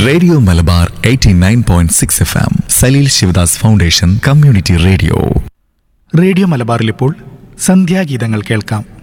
Radio Malabar 89.6 FM Saleel Sivadas foundation community radio. Radio മലബാറിൽ ഇപ്പോൾ സന്ധ്യാഗീതങ്ങൾ കേൾക്കാം.